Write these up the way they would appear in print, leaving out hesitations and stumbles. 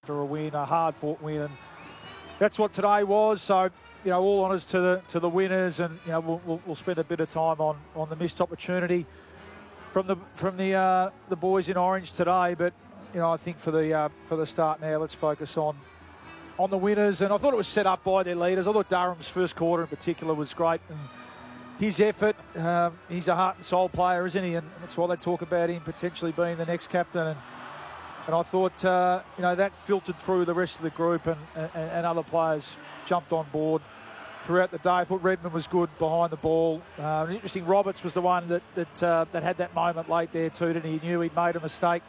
after a win, a hard-fought win, and that's what today was. So, all honours to the winners, and we'll spend a bit of time on the missed opportunity from the boys in orange today. But I think for the start now, let's focus on the winners. And I thought it was set up by their leaders. I thought Durham's first quarter in particular was great, and his effort. He's a heart and soul player, isn't he? And that's why they talk about him potentially being the next captain. And I thought, that filtered through the rest of the group, and other players jumped on board throughout the day. I thought Redmond was good behind the ball. Interesting, Roberts was the one that had that moment late there too, didn't he? He knew he'd made a mistake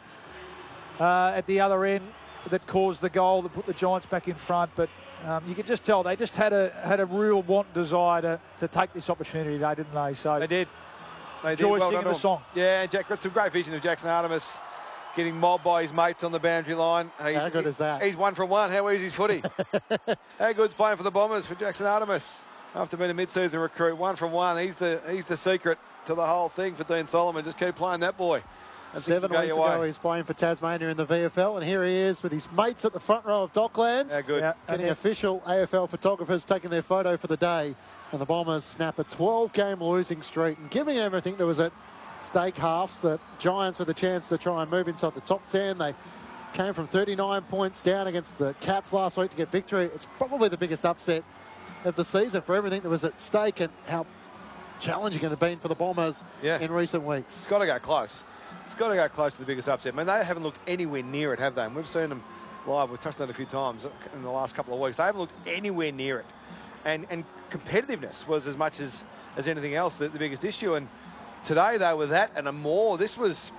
at the other end that caused the goal that put the Giants back in front. But you could just tell they just had a real want and desire to take this opportunity today, didn't they? So they did. Enjoy singing the song. Yeah, Jack got some great vision of Jackson Artemis getting mobbed by his mates on the boundary line. How good is that? He's 1 from 1. How easy is footy? How good's playing for the Bombers for Jackson Artemis after being a mid-season recruit? 1 from 1. He's the secret to the whole thing for Dean Solomon. Just keep playing that boy. 7 weeks ago, he's playing for Tasmania in the VFL, and here he is with his mates at the front row of Docklands. How good. Yeah, getting official AFL photographers taking their photo for the day. And the Bombers snap a 12-game losing streak, and giving everything that was at stake halves, the Giants with a chance to try and move inside the top 10. They came from 39 points down against the Cats last week to get victory. It's probably the biggest upset of the season for everything that was at stake and how challenging it had been for the Bombers in recent weeks. It's got to go close. It's got to go close to the biggest upset. I mean, they haven't looked anywhere near it, have they? And we've seen them live. We've touched on it a few times in the last couple of weeks. They haven't looked anywhere near it. And competitiveness was as much as anything else the biggest issue. And today they were that and a more. This was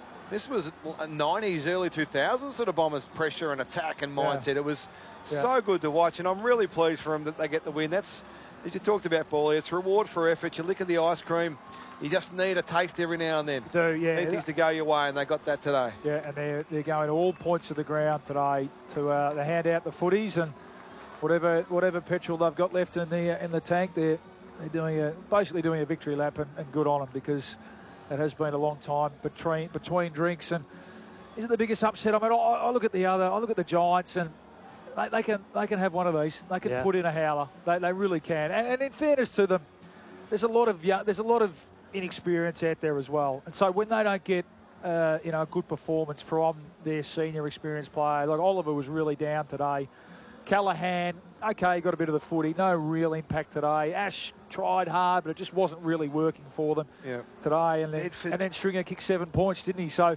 90s, early 2000s sort of Bombers pressure and attack and mindset. Yeah. It was so good to watch, and I'm really pleased for them that they get the win. That's, as you talked about, Paulie, it's reward for effort. You lick of the ice cream. You just need a taste every now and then. Need things to go your way, and they got that today. Yeah, and they're going to all points of the ground today to hand out the footies, and whatever petrol they've got left in the tank, they're basically doing a victory lap, and good on them, because it has been a long time between drinks. And is it the biggest upset? I mean, I look at the Giants, and they can have one of these. They can put in a howler. They really can. And in fairness to them, there's a lot of inexperience out there as well. And so when they don't get a good performance from their senior experienced player, like Oliver was really down today. Callahan, okay, got a bit of the footy, no real impact today. Ash tried hard, but it just wasn't really working for them today. And then Stringer kicked 7 points, didn't he? So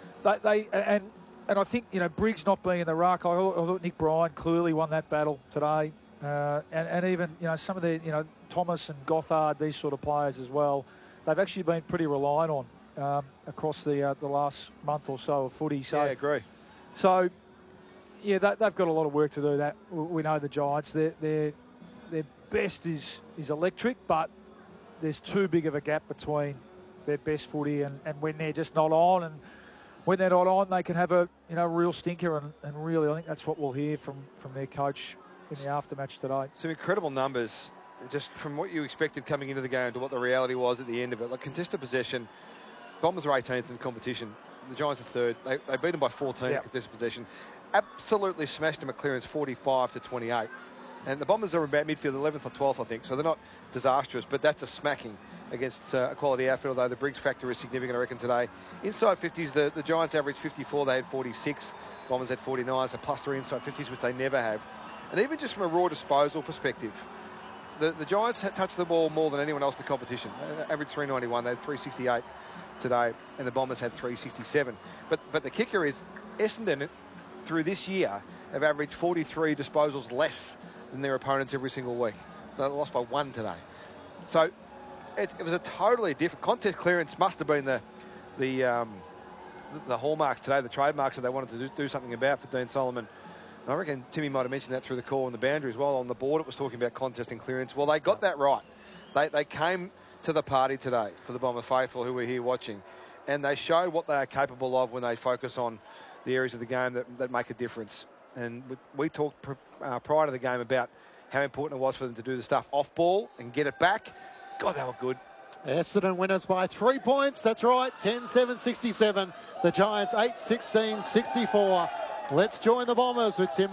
and I think Briggs not being in the ruck, I thought Nick Bryan clearly won that battle today. And even some of the Thomas and Gothard, these sort of players as well, they've actually been pretty reliant on across the last month or so of footy. So yeah, I agree. So. Yeah, they've got a lot of work to do. That we know the Giants, their best is electric, but there's too big of a gap between their best footy and when they're just not on. And when they're not on, they can have a real stinker. And really, I think that's what we'll hear from their coach in the aftermatch today. Some incredible numbers, just from what you expected coming into the game to what the reality was at the end of it. Like contested possession, Bombers are 18th in competition. The Giants are 3rd. They beat them by 14 in contested possession. Absolutely smashed them at clearance 45-28. And the Bombers are about midfield 11th or 12th, I think, so they're not disastrous, but that's a smacking against a quality outfit, although the Briggs factor is significant, I reckon, today. Inside 50s, the Giants averaged 54, they had 46, Bombers had 49, so +3 inside 50s, which they never have. And even just from a raw disposal perspective, the Giants had touched the ball more than anyone else in the competition. Average 391, they had 368 today, and the Bombers had 367. But the kicker is Essendon, through this year, have averaged 43 disposals less than their opponents every single week. They lost by 1 today. So it was a totally different contest. Clearance must have been the hallmarks today, the trademarks that they wanted to do something about for Dean Solomon. And I reckon Timmy might have mentioned that through the call on the boundary as well. On the board, it was talking about contest and clearance. Well, they got that right. They came to the party today for the Bomber faithful who were here watching, and they showed what they are capable of when they focus on the areas of the game that make a difference. And we talked prior to the game about how important it was for them to do the stuff off ball and get it back. God, they were good. Essendon winners by 3 points. That's right, 10-7-67. The Giants 8-16-64. Let's join the Bombers with Tim